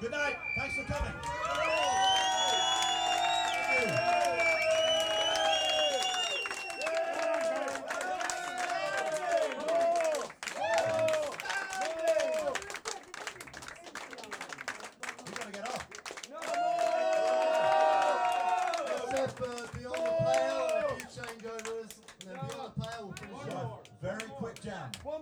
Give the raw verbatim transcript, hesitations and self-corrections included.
Good night. Thanks for coming. Thank you. We've got to get off. Except uh, beyond the pale, a few changeovers, and then beyond the pale we'll finish off. Very quick jam.